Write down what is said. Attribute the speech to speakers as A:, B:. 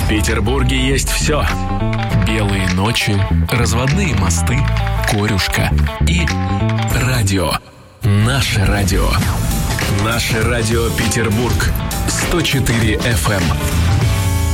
A: В Петербурге есть все. Белые ночи, разводные мосты, корюшка и радио. Наше радио. Наше радио Петербург. 104 FM.